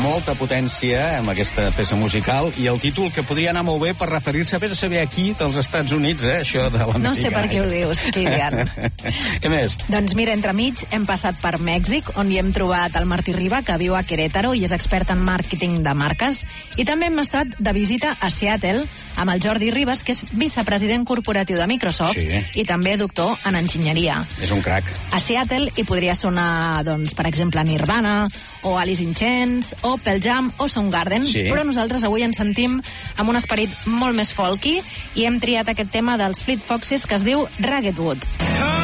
molta potència amb aquesta peça musical, i el títol que podria anar molt bé per referir-se, vés a saber aquí, dels Estats Units, això de l'Amèrica. No sé per què ho dius, Kilian. Què més? Doncs mira, entremig hem passat per Mèxic, on hi hem trobat el Martí Riba, que viu a Querétaro i és expert en màrqueting de marques, i també hem estat de visita a Seattle amb el Jordi Ribas, que és vicepresident corporatiu de Microsoft, sí, i també doctor en enginyeria. És un crac. A Seattle hi podria sonar, doncs, per exemple, Nirvana, o Alice in Chains, o Pearl Jam, o Soundgarden, sí, però nosaltres avui ens sentim amb un esperit molt més folky i hem triat aquest tema dels Fleet Foxes que es diu Ragged Wood.